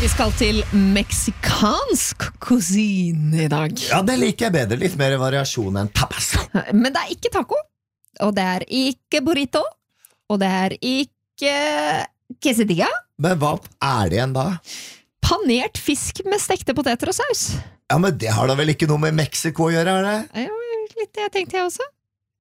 Vi skal til meksikansk cuisine I dag. Ja, det liker jeg bedre. Litt mer variasjon enn tapas. Men det ikke taco, og det ikke burrito, og det ikke quesadilla. Men hva det igjen da? Panert fisk med stekte poteter og saus. Ja, men det har da vel ikke noe med Mexico å gjøre, det? Ja, litt det tenkte jeg også.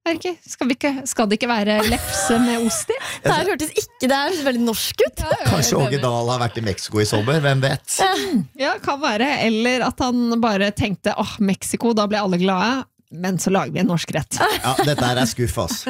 Skal det ikke være lefse med ost I? Det her hørtes ikke, det her veldig norsk ut. Kanskje Åge Dahl har vært I Mexico I sommer, hvem vet? Ja, kan være. Eller at han bare tenkte, Mexico, da ble alle glade. Men så lager vi en norsk rett. Ja, dette her skuff, ass.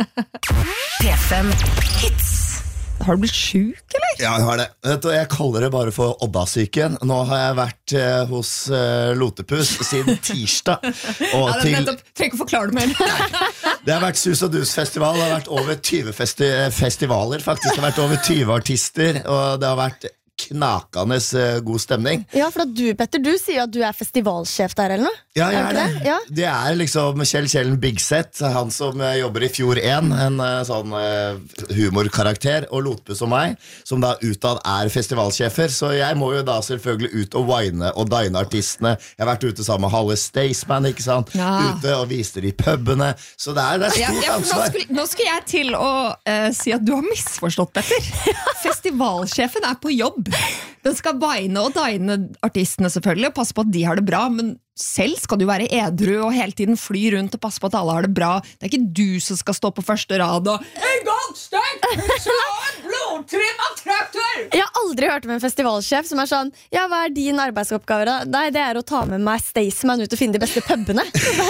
P5 Hits. Har du blitt syk, eller? Ja, jeg har det. Vet du, jeg kaller det bare for Odda-syken. Nå har jeg vært hos Lotepus siden tirsdag. Og Trenger ikke forklare det mer. Det har vært Sus og Dus-festival. Det har vært over 20 festivaler, faktisk. Det har vært over 20 artister, og det har vært knakende god stemning. Ja, for du, Petter, du sier at du festivalsjef der, eller noe? Ja, jeg det? Ja. Det liksom Kjell Bigset, han som jobber I Fjord 1, en sånn humorkarakter, og Lotepus og meg, som da utad festivalsjefer, så jeg må jo da selvfølgelig ut og wine og dine artistene. Jeg har vært ute sammen med Halle Staysman, ikke sant? Ja. Ute og viste de pubene, så det stort ansvar. Nå skal jeg til å si at du har misforstått, Petter. Festivalsjefen på jobb. Den skal beine og dine artistene selvfølgelig og passe på at de har det bra, men selv skal du være edru og hele tiden fly rundt og passe på at alle har det bra. Det ikke du som skal stå på første rad og en gang stengt, så en blodtrimmet traktor! Jeg har aldri hørt om en festivalsjef som sånn, ja, hva din arbeidsoppgave da? Nei, det å ta med meg Staysman ut og finne de beste pubene.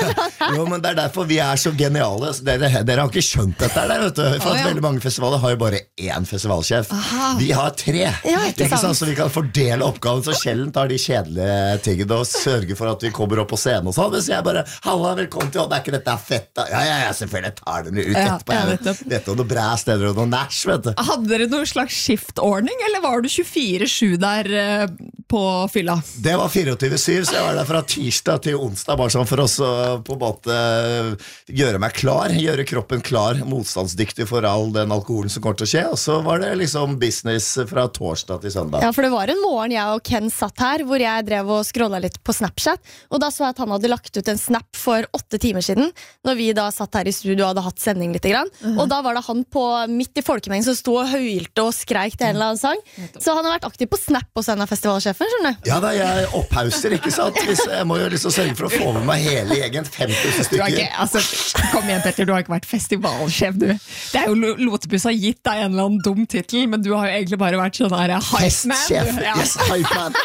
Jo, men det derfor vi så geniale. Dere har ikke skjønt dette der, vet du. For veldig mange festivaler har jo bare én festivalsjef. Aha. Vi har 3. Ja, ikke sant? Så vi kan fordele oppgaven, så Kjellen tar de kjedelige tingene og sørger for at vi kommer opp på scenen og sånn. Hvis jeg bare, halla, velkommen til, det ikke dette fett da? Ja, selvfølgelig, jeg tar den ut etterpå. Jeg vet om noe bra steder og noe næsj, vet du. Hadde dere noen slags skiftordning, eller var du 24/7 der på fylla? Det var 24/7, så jeg var der fra tirsdag til onsdag, bare sånn for oss å på en måte gjøre meg klar, gjøre kroppen klar, motstandsdyktig for all den alkoholen som kommer til å skje, og så var det liksom business fra torsdag til søndag. Ja, for det var en morgen jeg og Ken satt her, hvor jeg drev og scrollet litt på Snapchat, og da så jeg at han hadde lagt ut en snap for 8 timer siden, når vi da satt her I studio og hadde hatt sending litt grann, og da var det han på midt I folkemengen som stod og høylte og skreik til en eller annen sang, så han har vært aktiv på Snap hos en av festivalsjefen, skjønner du? Ja da, jeg opphauser, ikke sant? Jeg må jo liksom sørge for å få med meg hele gjengen, 5000 stykker. Kom igjen, Petter, du har ikke vært festivalsjef, du. Det jo Lotepus har gitt deg en eller annen dum titel, men du har jo egentlig bare vært sånn her hype-man. Festsjef, yes, hype-man.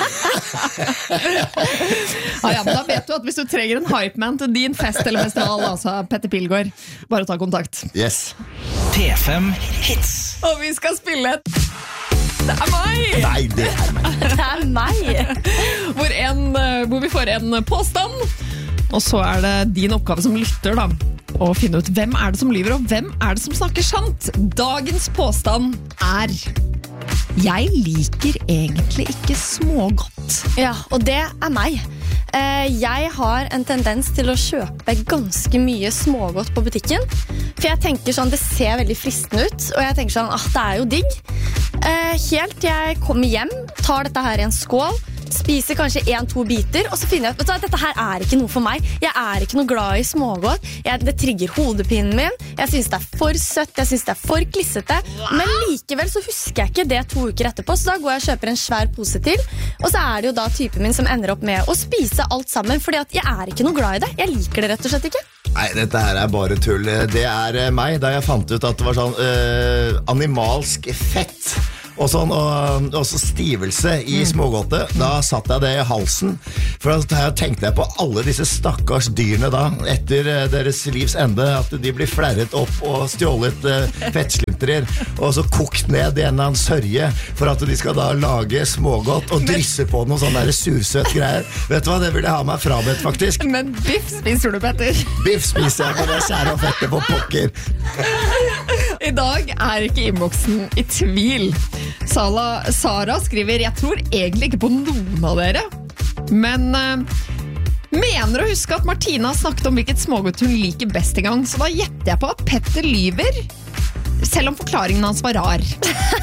Ja, men da vet du at hvis du trenger en hype-man til din fest eller festival, altså Petter Pilgaard, bare ta kontakt. Yes. P5 Hits. Og vi skal spille Det meg! Nei, det meg. Det meg! Hvor vi får en påstand, og så det din oppgave som lytter da, å finne ut hvem det som lyver, og hvem det som snakker sant. Dagens påstand jeg liker egentlig ikke smågodt. Ja, og det meg. Jeg har en tendens til å kjøpe ganske mye smågodt på butikken, for jeg tenker sånn, det ser veldig fristende ut, og jeg tenker sånn, det jo digg. Helt jeg kommer hjem, tar dette her I en skål, spiser kanskje 1-2 biter, og så finner jeg ut at dette her ikke noe for meg. Jeg ikke noe glad I smågodt. Det trigger hodepinen min. Jeg synes det for søtt, jeg synes det for klissete. Men likevel så husker jeg ikke det 2 uker etterpå, så da går jeg og kjøper en svær pose til. Og så det jo da typen min som ender opp med å spise alt sammen, fordi at jeg ikke noe glad I det. Jeg liker det rett og slett ikke. Nei, dette her bare tull. Det meg, da jeg fant ut at det var sånn animalsk fett og sånn, og så stivelse I smågodtet. Da satt jeg det I halsen, for da tenkte jeg på alle disse stakkars dyrene da, etter deres livs ende, at de blir flerret opp og stjålet fettslimtrer, og så kokt ned I en eller annen sørge, for at de skal da lage smågodt og drysse på noen sånne der sursøt greier. Vet du hva, det vil jeg ha meg frabedt faktisk. Men biff spiser du, Petter? Biff spiser jeg, men jeg skjærer og fetter på pokker. I dag ikke innboksen I tvil. Sara skriver, jeg tror egentlig ikke på noen av dere, men mener å huske at Martina snakket om hvilket smågodt hun liker best I gang, så da gjetter jeg på at Petter lyver, selv om forklaringen hans var rar.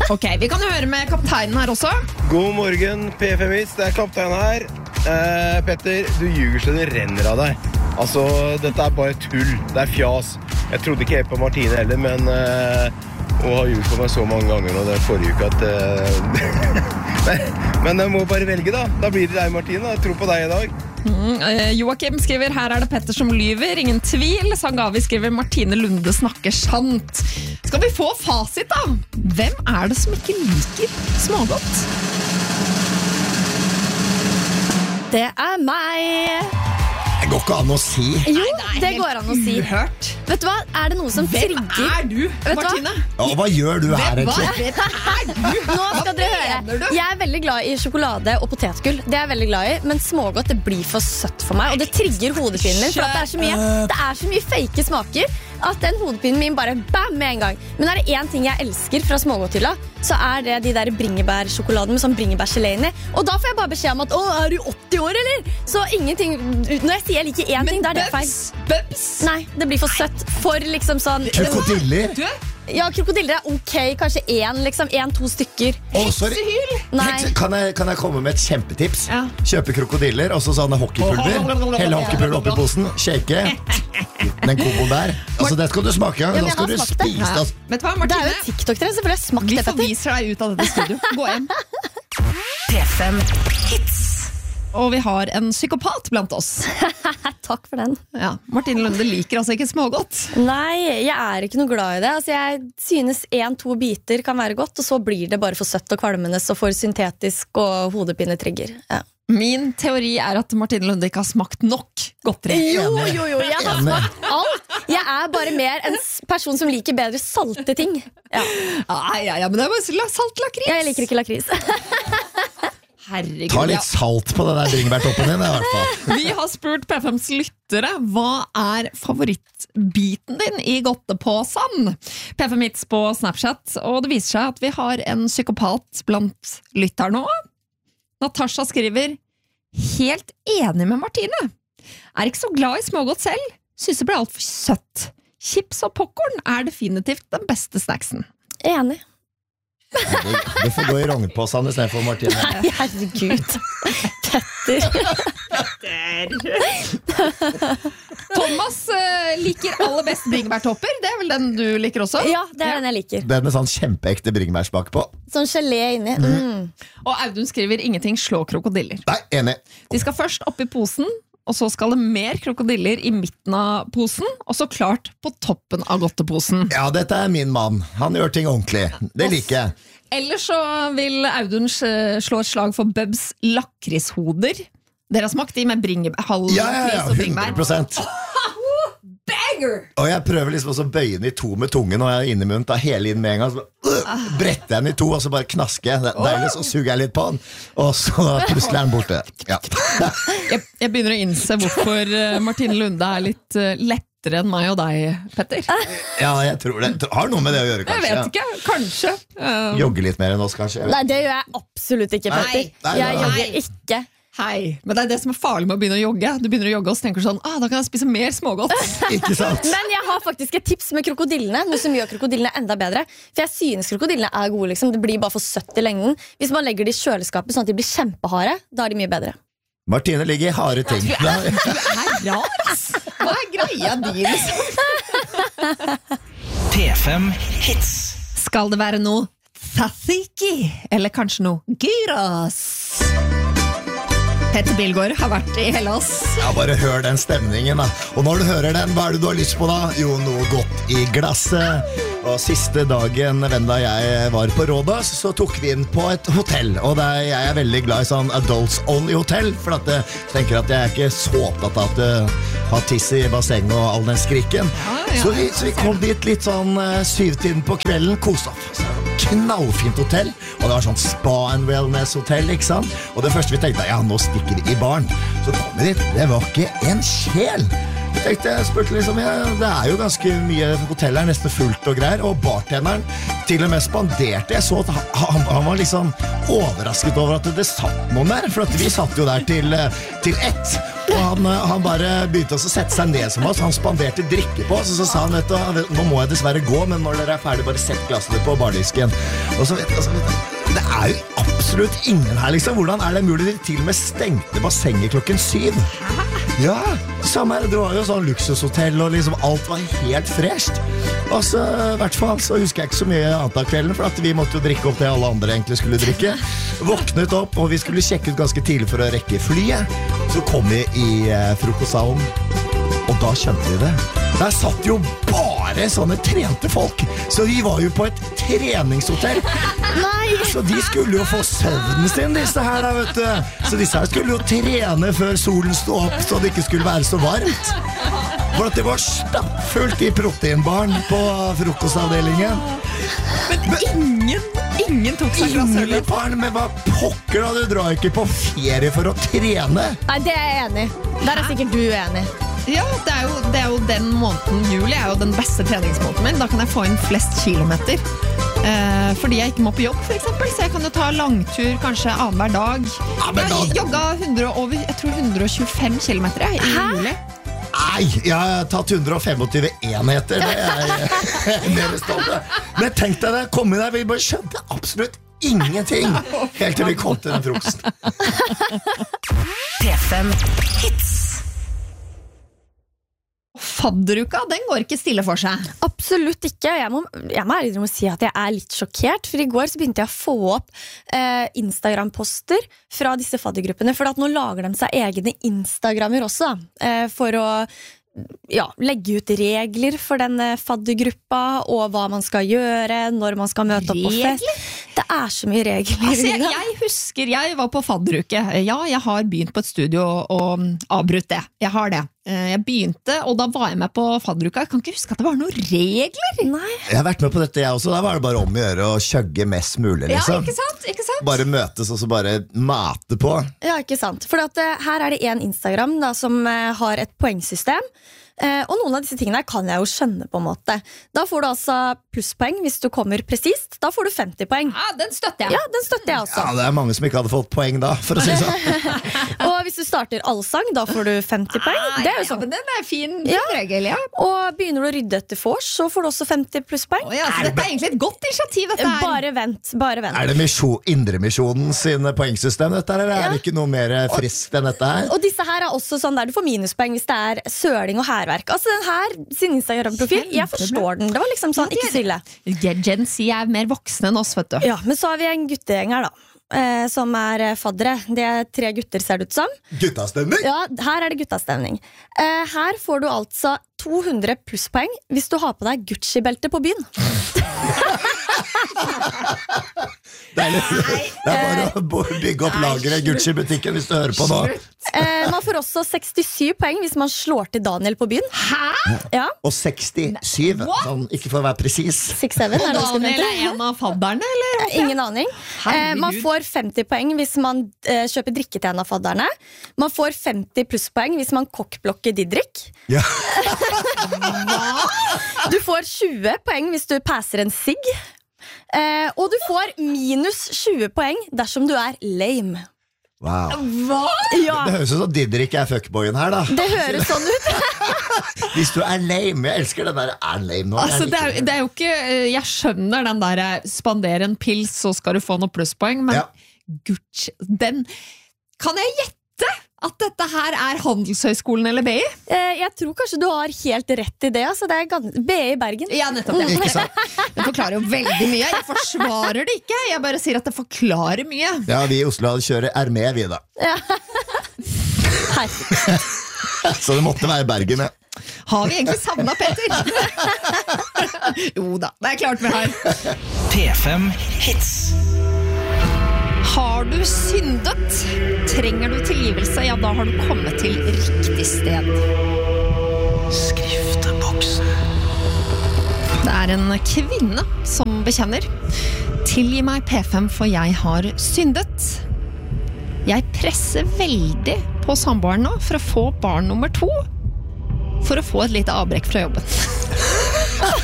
Ok, vi kan høre med kapteinen her også. God morgen, P5-hits. Det kaptein her. Petter, du ljuger så det renner av deg. Altså, dette bare tull. Det fjas. Jeg trodde ikke helt på Martine heller, men hun har ljuget på meg så mange ganger nå det forrige uke at... men jeg må bare velge da. Da blir det deg, Martine. Jeg tror på deg i dag. Joakim skriver, her det Petter som lyver, ingen tvil. Sangavi skriver, Martine Lunde snakker sant. Skal vi få fasit da? Hvem det som ikke liker smågodt? Det meg. Det går ikke an å si. Jo, det går an å si. Uhørt. Vet du hva? Det noe som Hvem trigger? du, Martine? Ja, hva gjør du her, egentlig? Hvem du? Nå skal dere høre. Jeg veldig glad i sjokolade og potetgull. Det jeg veldig glad i, men smågodt det blir for søtt for meg. Og det trigger hodepinen min, for at det så mye fake smaker at den hodepinen min bare bam med en gang. Men det en ting jeg elsker fra smågodthylla, så det de der bringebærsjokoladen med sånn bringebærgelé inni. Og da får jeg bare beskjed om at, du 80 år, eller? Så ingenting, når jeg sier jeg liker en ting, da det feil. Bubs? Nei, det blir for søtt. For liksom sånn... Krokodiller? Ja, krokodiller ok, kanskje 1-2 stykker. Sorry. Nei. Kan jeg komme med et kjempetips? Ja. Kjøpe krokodiller, og så sånne hockeypulver. Helle hockeypulver oppi posen, shake. Den komboen der. Altså, det skal du smake. Ja, men Da jeg skal har du smakt det. spise det. Vet du hva, Det jo Martine? et TikTok-trend, så får jeg smakt Vi det, Petter. forviser deg ut av dette studio. Gå hjem. P5 Hits. Og vi har en psykopat blant oss. Takk for den. Ja, Martine Lunde liker altså ikke smågodt. Nei, jeg ikke noe glad i det. Altså, jeg synes 1-2 biter kan være godt, og så blir det bare for søtt og kvalmende og for syntetisk og hodepinetrigger. Ja. Min teori at Martine Lunde ikke har smakt nok godteri. Jo, jeg har smakt alt. Jeg bare mer en person som liker bedre salte ting. Ja. Ja, men det bare salt lakris. Jeg liker ikke lakris. Herregud, Ta litt salt på den der bringebærtoppen din, i hvert fall. Vi har spurt P5s lyttere, hva favorittbiten din i godtepåsen? P5 Hits på Snapchat, og det viser seg at vi har en psykopat blant lytter nå. Natasha skriver, helt enig med Martine. Ikke så glad i smågodt selv, synes det ble alt for søtt. Chips og popcorn definitivt den beste snacksen. Enig. Du får gå i rognpåsen i stedet for Martine. Nei, herregud. Petter. Thomas liker aller best bringebærtopper. Det vel den du liker også? Ja, det den jeg liker. Den med sånn kjempeekte bringebærsmak på. Sånn gelé inni. Og Audun skriver, ingenting slår krokodiller. Nei, enig. De skal først opp i posen, og så skal det mer krokodiller i midten av posen, og så klart på toppen av godteposen. Ja, dette min mann. Han gjør ting ordentlig. Det liker jeg. Ellers så vil Audun slå et slag for Bubs lakrishoder. Dere har smakt de med halv Ja, lakris og bringebær. 100%. Banger! Og jeg prøver liksom også å bøye den i to med tungen, og jeg inn i munnen, tar hele inn med en gang, så bretter jeg den i to, og så bare knasker jeg. Det deilig, så suger jeg litt på den, og så plutselig den borte. Ja. Jeg begynner å innse hvorfor Martine Lunde litt lettere enn meg og deg, Petter. Ja, jeg tror det. Har noe med det å gjøre, Jeg kanskje. vet ikke, kanskje. Jogge litt mer enn oss, kanskje. Nei, det gjør jeg absolutt ikke, Petter. Nei. Jeg jogger ikke. Hei, men det det som farlig med å begynne å jogge. Du begynner å jogge og så tenker du sånn, da kan jeg spise mer smågodt. Ikke sant? Men jeg har faktisk et tips med krokodillene, noe som gjør krokodillene enda bedre. For jeg synes krokodillene gode, liksom. Det blir bare for søtt i lengden. Hvis man legger de i kjøleskapet sånn at de blir kjempeharde, da de mye bedre. Martine ligger i harde ting. Du rar, ass. Hva greia di, liksom? P5 Hits. Skal det være noe tzatziki, eller kanskje noe gyros? Petter Bilgaard har vært i Hellas. Ja, bare hør den stemningen da. Og når du hører den, hva det du har lyst på da? Jo, noe godt i glasset. Og siste dagen da jeg var på Rådås, så tok vi inn på et hotell. Og jeg veldig glad i sånn adults only hotell, for at jeg tenker at jeg ikke så opptatt av at ha tiss i basseng og all den skrikken. Ja. Så vi kom dit litt sånn 7-tiden på kvelden, koset oss. Knallfint hotell, og det var sånn spa and wellness hotell, ikke sant? Og det første vi tenkte, ja, nå stikker vi i baren. Så kom vi dit, det var ikke en sjel. Jeg spurte liksom, ja, det jo ganske mye hotell her, nesten fullt og greier, og bartenderen til og med spanderte. Jeg så at han var liksom overrasket over at det satt noen der, for at vi satt jo der til 1, og han bare begynte å sette seg ned som oss. Han spanderte drikke på oss, og så sa han, vet du, nå må jeg dessverre gå, men når dere er ferdig, bare sett glassene på bardisken. Og så vet du, det er jo absolutt ingen her, liksom. Hvordan er det mulig? De til og med stengte bassenget 7:00. Ja, samme her. Det var jo sånn luksushotell, og liksom alt var helt fresht. Og så, i hvert fall, så husker jeg ikke så mye annet av kvelden, for at vi måtte jo drikke opp det alle andre egentlig skulle drikke. Våknet opp, og vi skulle sjekke ut ganske tidlig for å rekke flyet. Så kom vi i frokostsalen, og da skjønte vi det. Der satt jo bare sånne trente folk, så vi var jo på et treningshotell. Nei! Så de skulle jo få søvnen sin, disse her da, vet du. Så disse her skulle jo trene før solen stod opp, så det ikke skulle være så varmt. For at det var stappfullt i proteinbarn på frokostavdelingen. Men ingen tok seg glass øl. Ingen barn, men hva pokker da, du drar ikke på ferie for å trene. Nei, det er jeg enig i. Der er sikkert du uenig. Ja, det er jo den måneden. Juli er jo den beste treningsmåten min. Da kan jeg få inn flest kilometer. Fordi jeg ikke må på jobb, for eksempel. Så jeg kan jo ta langtur kanskje annenhver dag. Jeg jogga 125 kilometer i juli. Nei, jeg har tatt 125 enheter. Det er mer stolt. Men tenk deg det, kom inn der, vi bare skjønte absolutt ingenting. Helt til vi kom til den frokosten. P5 Hits. Fadderuka, den går ikke stille for seg. Absolutt ikke. Jeg må ærlig om å si at jeg er litt sjokkert, for i går så begynte jeg å få opp Instagram-poster fra disse faddergruppene, for at nå lager de seg egne Instagrammer også, for å legge ut regler for den faddergruppa, og hva man skal gjøre, når man skal møte opp på fest. Det er så mye regler. Altså, jeg husker, jeg var på fadderuke. Ja, jeg har begynt på et studio og avbrutt det. Jeg har det. Jeg begynte, og da var jeg med på fadderuka. Jeg kan ikke huske at det var noen regler. Nei. Jeg har vært med på dette, jeg også. Da var det bare om å gjøre å chugge mest mulig, liksom. Ja, ikke sant? Bare møtes og så bare mate på. Ja, ikke sant. For at, her er det en Instagram da, som har et poengsystem. Og noen av disse tingene kan jeg jo skjønne på en måte. Da får du altså plusspoeng hvis du kommer presist. Da får du 50 poeng. Ja, den støtter jeg. Ja, den støtter jeg også. Ja, det er mange som ikke hadde fått poeng da, for å si sånn. Og hvis du starter allsang, da får du 50 poeng. Det er jo sånn. Men den er fin regel, ja. Og begynner du å rydde etter vors, så får du også 50 plusspoeng. Så dette er egentlig et godt initiativ, dette her. Bare vent. Er det Indremisjonen sin poengsystem dette her, eller er det ikke noe mer friskt enn dette her? Og disse her er også sånn der du får minuspoeng hvis det er søling og hærverk. Altså den her, sin Instagram-profil, jeg forstår den. Det var liksom sånn, ikke så ille. Gen Z er mer voksne enn oss, vet du. Ja, men så har vi en guttegjeng her da, som er faddere. Det er 3 gutter, ser det ut som. Guttastemning? Ja, her er det guttastemning. Her får du altså 200 plusspoeng hvis du har på deg Gucci-belte på byen. Det er bare å bygge opp lageret Gucci-butikken hvis du hører på nå. Man får også 67 poeng hvis man slår til Daniel på byen. Hæ? Ja. Og 67, sånn, ikke for å være presis. 6-7 er det du skal Daniel vente. er en av fadderne, eller? Ingen aning. Man får 50 poeng hvis man kjøper drikke til en av fadderne. Man får 50 plusspoeng hvis man kokkblokker Didrik. Ja. Du får 20 poeng hvis du passer en sigg. Og du får minus 20 poeng dersom du er lame. Wow. Hva? Ja, Det høres ut som Didrik er fuckboyen her da. det høres sånn ut. Hvis du er lame, jeg elsker den der er lame nå. Altså, det er jo ikke, jeg skjønner den der spandere en pils, så skal du få noen plusspoeng, men Gucci, den kan jeg gjette at dette her er Handelshøyskolen eller BI? Jeg tror kanskje du har helt rett i det. Altså, det er BI i Bergen. Ja, nettopp det. Ikke sant? Det forklarer jo veldig mye. Jeg forsvarer det ikke, jeg bare sier at det forklarer mye. Ja, vi i Oslo hadde kjøret er med, vi da. Herregud. Så det måtte være Bergen, ja. Har vi egentlig savnet Petter? Jo da, det er klart vi har. P5 Hits. Har du syndet? Trenger du tilgivelse? Ja, da har du kommet til riktig sted. Skrifteboksen. Det er en kvinne som bekjenner. Tilgi meg P5, for jeg har syndet. Jeg presser veldig på samboeren nå for å få barn nummer 2. For å få et lite avbrekk fra jobben.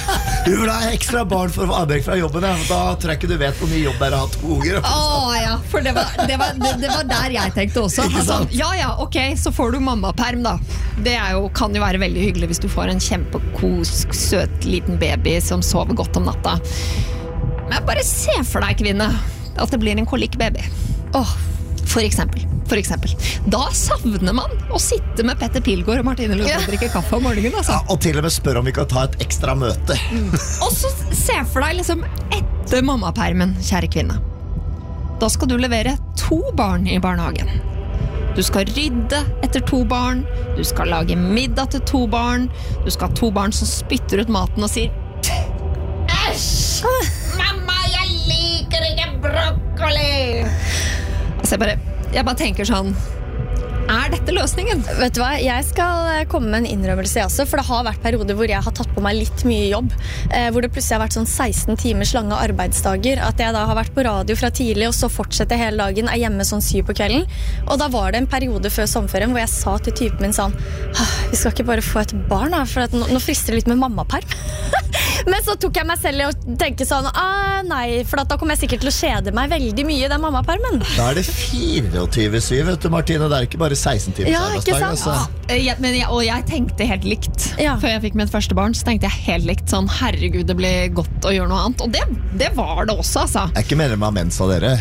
Du vil ha ekstra barn for å få avbrekk fra jobben, ja. Da tror jeg ikke du vet hvor mye jobb det er å ha 2 unger. Ja, for det var der jeg tenkte også. Ikke sant? Ok, så får du mammaperm da. Det kan jo være veldig hyggelig hvis du får en kjempekosk, søt liten baby som sover godt om natta. Men bare se for deg, kvinne, at det blir en kolikk-baby. For eksempel. Da savner man å sitte med Petter Pilgaard og Martine Lunde og drikke kaffe om morgenen. Altså. Ja, og til og med spørre om vi kan ta et ekstra møte. Og så se for deg liksom etter mammapermen, kjære kvinne. Da skal du levere 2 barn i barnehagen. Du skal rydde etter 2 barn. Du skal lage middag til 2 barn. Du skal ha 2 barn som spytter ut maten og sier «Æsj! Mamma, jeg liker ikke brokkoli!» Altså jeg bare tenker sånn, er dette løsningen? Vet du hva, jeg skal komme med en innrømmelse også, for det har vært perioder hvor jeg har tatt på meg litt mye jobb, hvor det plutselig har vært sånn 16 timers lange arbeidsdager, at jeg da har vært på radio fra tidlig, og så fortsetter hele dagen, hjemme sånn 7 på kvelden, og da var det en periode før sommerferien hvor jeg sa til typen min sånn, vi skal ikke bare få et barn da, for nå frister det litt med mammaperm. Men så tok jeg meg selv i å tenke sånn, nei, for da kommer jeg sikkert til å kjede meg veldig mye i den mammapermen. Da er det 24/7, vet du, Martine, det er ikke bare 16 timers arbeidsdag. Altså. Og jeg tenkte helt likt. Før jeg fikk mitt første barn, så tenkte jeg helt likt sånn, herregud, det blir godt å gjøre noe annet. Og det var det også, altså. Jeg er ikke medlem av Mensa, dere.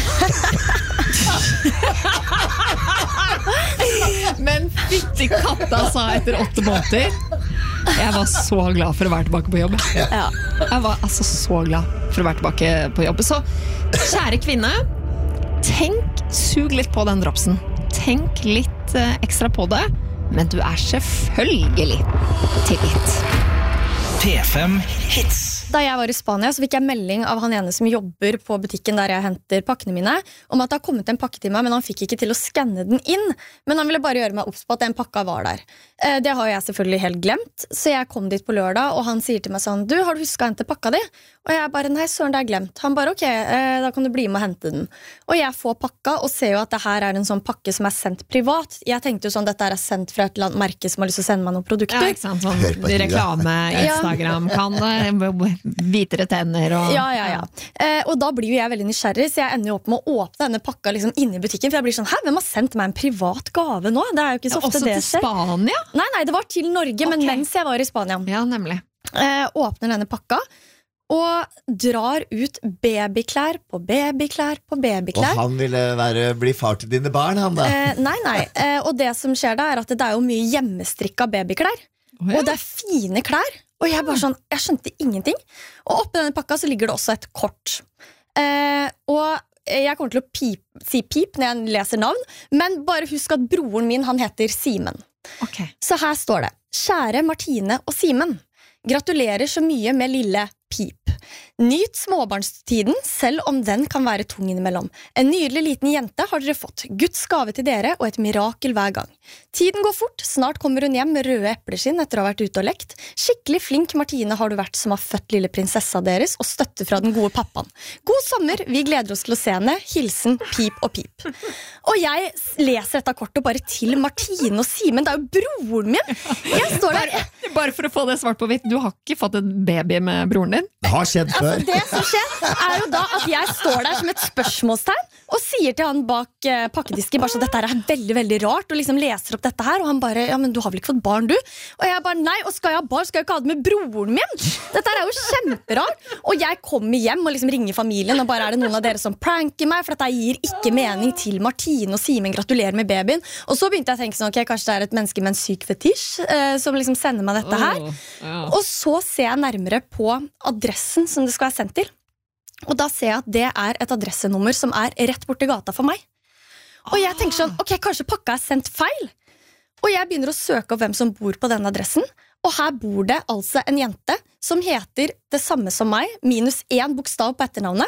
Men fytti katta, sa etter 8 måneder. Jeg var så glad for å være tilbake på jobb. Jeg var altså så glad for å være tilbake på jobb. Så kjære kvinne, sug litt på den dropsen. Tenk litt ekstra på det, men du er selvfølgelig tilgitt. P5 Hits. Da jeg var i Spania, så fikk jeg melding av han ene som jobber på butikken der jeg henter pakkene mine, om at det har kommet en pakke til meg, men han fikk ikke til å skanne den inn. Men han ville bare gjøre meg obs på at den pakka var der. Det har jeg selvfølgelig helt glemt, så jeg kom dit på lørdag, og han sier til meg sånn, du, har du husket å hente pakka di? Og jeg bare, nei, søren, det er glemt. Han bare, ok, da kan du bli med og hente den. Og jeg får pakka, og ser jo at det her er en sånn pakke som er sendt privat. Jeg tenkte jo sånn, dette er sendt fra et eller annet merke som har lyst til å sende meg noen produkter. Ja, ikke sant, sånn reklame, Instagram, kan hvitere tenner og... Ja. Og da blir jo jeg veldig nysgjerrig, så jeg ender jo opp med å åpne denne pakka liksom inne i butikken, for jeg blir sånn, hvem har sendt meg en privat gave nå? Det er jo ikke så ofte det skjer. Også til Spania? Nei, det var til Norge, men mens jeg var i Spania. Ja, nemlig. Åpner denne pakka, og drar ut babyklær på babyklær på babyklær. Og han ville bli far til dine barn, han da? Nei. Og det som skjer da, er at det er jo mye hjemmestrikka babyklær. Og det er fine klær. Og jeg bare sånn, jeg skjønte ingenting. Og oppi denne pakka så ligger det også et kort. Og jeg kommer til å si pip når jeg leser navn, men bare husk at broren min, han heter Simen. Så her står det, kjære Martine og Simen, gratulerer så mye med lille pip. Nyt småbarnstiden, selv om den kan være tung innimellom. En nydelig liten jente har dere fått. Guds gave til dere og et mirakel hver gang. Tiden går fort, snart kommer hun hjem med røde epleskinn etter å ha vært ute og lekt. Skikkelig flink Martine har du vært som har født lille prinsessa deres og støtte fra den gode pappaen. God sommer, vi gleder oss til å se henne. Hilsen Pip og Pip. Og jeg leser dette kortet bare til Martine og Simen, det er jo broren min. Jeg står der. Bare for å få det svart på hvitt, du har ikke fått en baby med broren din? Det har skjedd før. Det som skjer er jo da at jeg står der som et spørsmålstegn og sier til han bak pakkedisken bare så dette er veldig, veldig rart, og liksom leser opp dette her, og han bare, ja, men du har vel ikke fått barn du? Og jeg bare, nei, og skal jeg ha barn, skal jeg ikke ha det med broren min? Dette er jo kjemperart. Og jeg kommer hjem og liksom ringer familien, og bare er det noen av dere som pranker meg, for dette gir ikke mening til Martine og Simen, gratulerer med babyen. Og så begynte jeg å tenke sånn, ok, kanskje det er et menneske med en syk fetisj som liksom sender meg dette her. Og så ser jeg nærmere på adressen som det skal være sendt til. Og da ser jeg at det er et adressenummer som er rett borti gata for meg. Og jeg tenker sånn, ok, kanskje pakka er sendt feil. Og jeg begynner å søke opp hvem som bor på denne adressen. Og her bor det altså en jente som heter det samme som meg, minus 1 bokstav på etternavnet.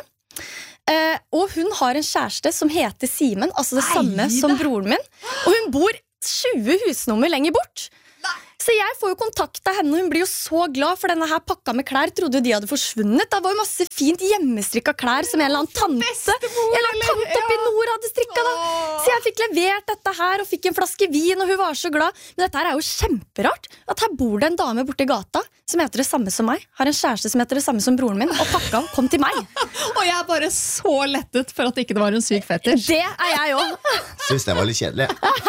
Og hun har en kjæreste som heter Simen, altså det samme som broren min. Og hun bor 20 husnummer lenger bort. Så jeg får jo kontakt av henne, og hun blir jo så glad, for denne her pakka med klær trodde de hadde forsvunnet. Det var jo masse fint hjemmestrikka klær som en eller annen tante oppe i nord hadde strikka da. Så jeg fikk levert dette her og fikk en flaske vin, og hun var så glad. Men dette her jo kjemperart. At her bor det en dame borte i gata som heter det samme som meg, har en kjæreste som heter det samme som broren min, og pakka kom til meg. Og jeg bare så lettet for at det ikke var en syk fetter. Det jeg også. Synes det var litt kjedelig.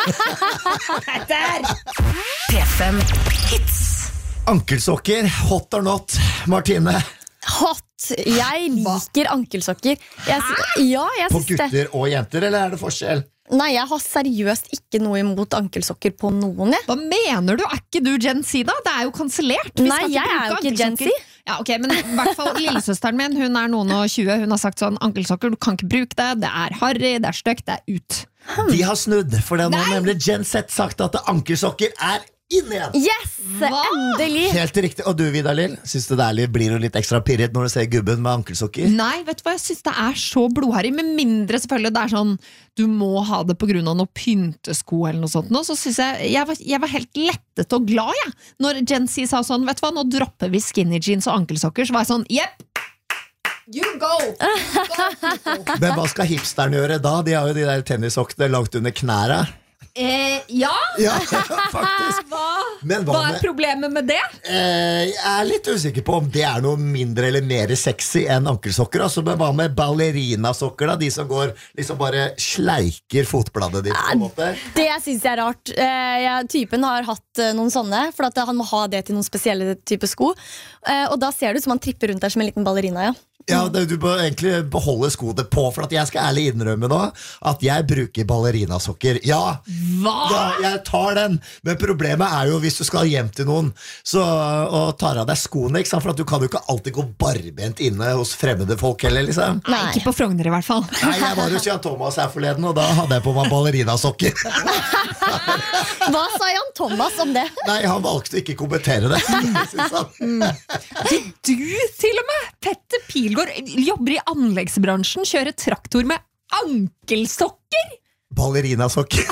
P5 Hits. Ankelsokker, hot or not, Martine? Hot. Jeg liker ankelsokker. Jeg På synes det. gutter og jenter, eller det forskjell? Nei, jeg har seriøst ikke noe imot ankelsokker på noen, jeg. Hva mener du? Ikke du Gen Z da? Det jo kansellert. Vi Nei, skal jeg bruke jo ikke Gen Z. ankelsokker. Ja, ok, men i hvert fall lillesøsteren min, hun noen og 20, hun har sagt sånn, ankelsokker, du kan ikke bruke det, det harry, det stygt, det ut. De har snudd, for det har nemlig Gen Z sagt at ankelsokker inn igjen. Yes, endelig. Helt riktig. Og du, Vidar Lill, synes du blir du litt ekstra pirret når du ser gubben med ankelsokker? Nei, vet du hva, jeg synes det så blodharry, med mindre selvfølgelig det sånn, du må ha det på grunn av noe pyntesko eller noe sånt, så synes jeg var helt lettet og glad, jeg. Når Gen Z sa sånn, vet du hva, nå dropper vi skinny jeans og ankelsokker, så var jeg sånn, jepp, you go! Men hva skal hipsterne gjøre da? De har jo de der tennissokkene langt under knæra. Ja, Ja, faktisk. Men hva problemet med det? Jeg litt usikker på om det noe mindre eller mer sexy enn ankelsokker. Altså, men hva med ballerinasokker da? De som går liksom bare sleiker fotbladet ditt på en måte. Det synes jeg rart. Typen har hatt noen sånne, for at han må ha det til noen spesielle type sko. Og da ser det ut som han tripper rundt der som en liten ballerina, ja. Ja, du bør egentlig beholde skoene på, for at jeg skal ærlig innrømme nå at jeg bruker ballerinasokker. Ja, Hva? ja, jeg tar den. Men problemet jo hvis du skal hjem til noen og tar av deg skoene, ikke sant? For at du kan jo ikke alltid gå barbent inne hos fremmede folk heller, liksom. Nei, ikke på Frogner i hvert fall. Nei, jeg var hos Jan Thomas her forleden, og da hadde jeg på meg ballerinasokker. Hva sa Jan Thomas om det? Nei, han valgte ikke å kommentere det, synes han. Du til og med, Petter Pilgaard, jobber i anleggsbransjen, kjører traktor med ankelsokker. Ballerinasokker.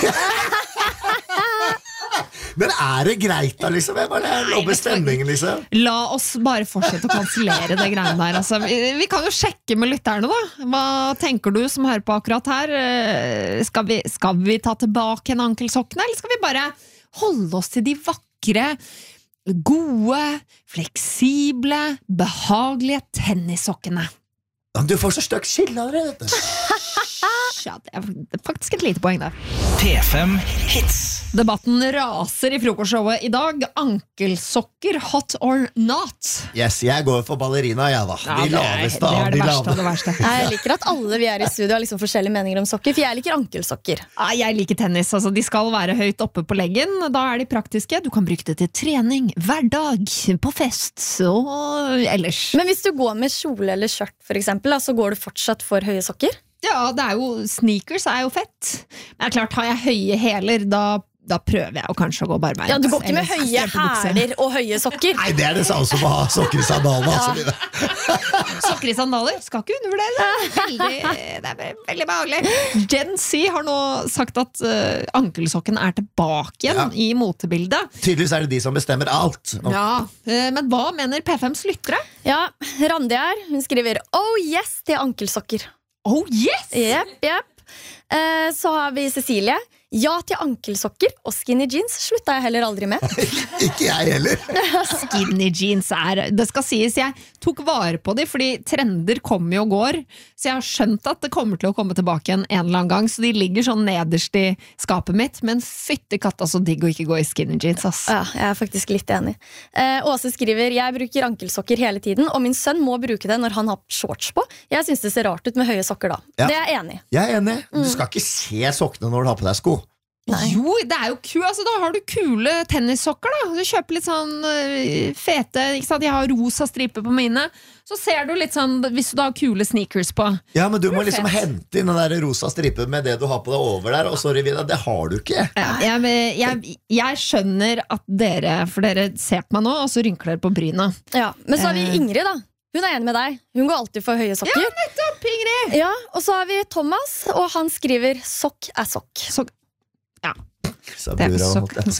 Men det greit da, liksom? Jeg bare lobber stemningen, liksom. La oss bare fortsette å kansellere det greiene der. Altså, vi kan jo sjekke med lytterne da. Hva tenker du som hører på akkurat her? Skal vi ta tilbake en ankelsokkene, eller skal vi bare holde oss til de vakre, gode, fleksible, behagelige tennissokkene? Du får så støkt skille av det, vet du. Ja, det faktisk et lite poeng der. P5 Hits. Debatten raser i frokostshowet i dag. Ankelsokker, hot or not? Yes, jeg går for ballerina, jeg da. De laveste av det de verste av lave. det verste. Jeg liker at alle vi i studio har liksom forskjellige meninger om sokker, for jeg liker ankelsokker. Jeg liker tennis, altså de skal være høyt oppe på leggen. Da de praktiske, du kan bruke det til trening, hverdag, på fest og ellers. Men hvis du går med kjole eller skjørt for eksempel, så går du fortsatt for høye sokker? Ja, det jo sneakers jo fett. Men klart, har jeg høye hæler, da prøver jeg kanskje å gå barbeint. Ja, du går ikke med Eller høye strømpebukse. hæler og høye sokker. Nei, det det samme som å ha sokker i sandalene. Altså. Sokker i sandaler, skal ikke undervurdere det er veldig behagelig. Gen Z har nå sagt at ankelsokken tilbake igjen Ja. i motebildet. Tydeligvis det de som bestemmer alt. Ja, men hva mener P5s lyttere? Ja, Randi hun skriver oh yes til ankelsokker. Oh yes! Jepp. Så har vi Cecilie. Ja til ankelsokker, og skinny jeans slutta jeg heller aldri med. Ikke jeg heller. Skinny jeans det skal sies, jeg tok vare på de, fordi trender kommer og går, så jeg har skjønt at det kommer til å komme tilbake en eller annen gang, så de ligger sånn nederst i skapet mitt, men fytti katta så digg å ikke gå i skinny jeans, ass. Ja, jeg faktisk litt enig. Åse skriver, jeg bruker ankelsokker hele tiden, og min sønn må bruke det når han har shorts på. Jeg synes det ser rart ut med høye sokker da. Ja. Det jeg enig i. Jeg enig. Du skal ikke se sokkene når du har på deg sko. Nei. Jo, det jo kult, altså, da har du kule tennissokker da. Du kjøper litt sånn fete, ikke sant? Jeg har rosa striper på mine. Så ser du litt sånn, hvis du har kule sneakers på. Ja, men du må Det liksom fett. hente inn den der rosa stripen med det du har på deg over der. Og sorry, Vidar, det har du ikke. Ja, jeg skjønner at for dere ser på meg nå, og så rynker dere på bryna. Ja, men så har vi Ingrid da. Hun enig med deg. Hun går alltid for høye sokker. Nettopp, Ja, og så har vi Thomas, og han skriver sokk sokk. Så, ja. sa Det er Bura.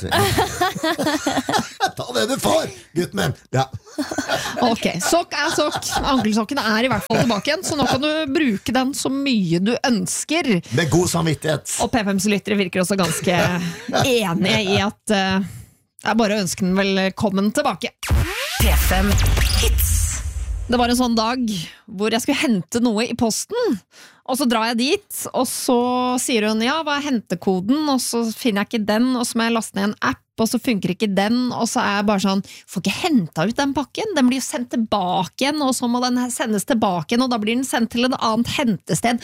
sokk. Ta det du får, gutten min! Ja. Ok, sokk er sokk. Ankelsokken er i hvert fall tilbake igjen, så nå kan du bruke den så mye du ønsker. Med god samvittighet. Og P5s lyttere virker også ganske enige i at det er bare å ønske den velkommen tilbake. P5 Hits. Det var en sånn dag hvor jeg skulle hente noe i posten, og så drar jeg dit, og så sier hun, ja, hva er hentekoden? Og så finner jeg ikke den, og så må jeg laste ned en app, og så funker ikke den, og så er jeg bare sånn, får ikke hentet ut den pakken, den blir jo sendt tilbake igjen, og så må den sendes tilbake igjen, og da blir den sendt til et annet hentested.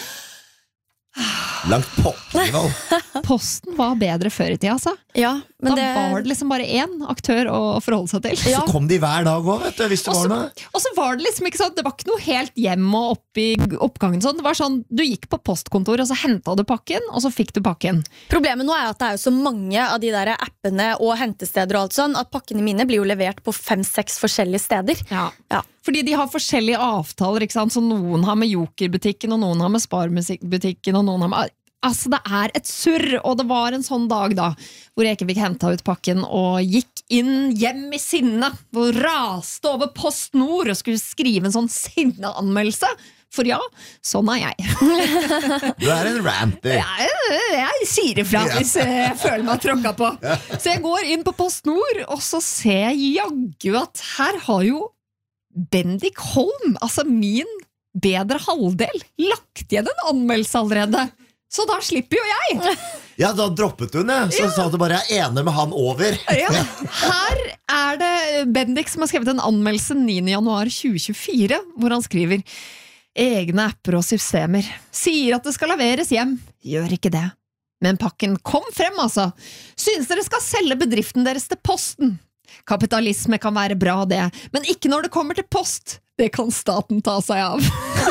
Langt pokker. Posten var bedre før i tida, altså. Ja, men Da var det liksom bare én aktør å forholde seg til. Ja. Så kom de hver dag også, vet du, hvis det var noe. Og så var det liksom ikke sånn, det var ikke noe helt hjem og opp i oppgangen sånn. Det var sånn, du gikk på postkontor, og så hentet du pakken, og så fikk du pakken. Problemet nå er at det er jo så mange av de der appene og hentesteder og alt sånn, at pakkene mine blir jo levert på 5-6 forskjellige steder. Ja. Ja. Fordi de har forskjellige avtaler, ikke sant? Så noen har med Joker-butikken, og noen har med Spar-butikken, og noen har med... Altså, det er et surr, og det var en sånn dag da, hvor jeg ikke fikk hentet ut pakken, og gikk inn hjem i sinne, og raste over Post Nord, og skulle skrive en sånn sinneanmeldelse. For ja, sånn er jeg. Du er en ranter. Jeg sier ifra hvis jeg føler meg tråkket på. Så jeg går inn på Post Nord, og så ser jeg jaggu at her har jo Bendik Holm, altså min bedre halvdel, lagt igjen en anmeldelse allerede. Så da slipper jo jeg. Ja, da droppet hun det. Så sa du bare, jeg er enig med han over. Ja. Her er det Bendik som har skrevet en anmeldelse 9. januar 2024, hvor han skriver: egne apper og systemer sier at det skal leveres hjem. Gjør ikke det. Men pakken kom frem, altså. Synes dere skal selge bedriften deres til Posten? Kapitalisme kan være bra det, men ikke når det kommer til post. Det kan staten ta seg av.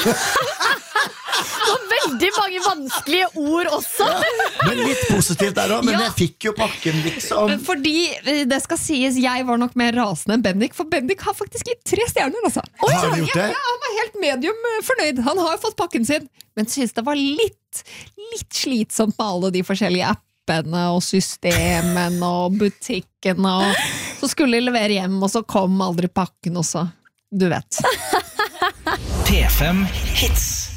Og veldig mange vanskelige ord også. Men litt positivt der også, men Ja. jeg fikk jo pakken liksom. Fordi det skal sies, jeg var nok mer rasende enn Bendik, for Bendik har faktisk gitt 3 stjerner, altså. Har du gjort det? Ja, han var helt medium fornøyd. Han har fått pakken sin, men synes det var litt slitsomt med alle de forskjellige appene og systemene og butikkene, og så skulle de levere hjem, og så kom aldri pakken også. Du vet. P5 Hits.